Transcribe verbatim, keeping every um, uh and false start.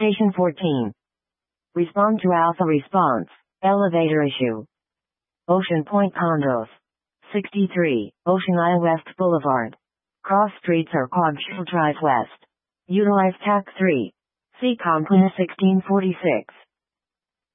Station fourteen. Respond to Alpha response. Elevator issue. Ocean Point Condos. sixty-three, Ocean Isle West Boulevard. Cross streets are Coggeshall Drive West. Utilize T A C three. C. Compline sixteen forty-six.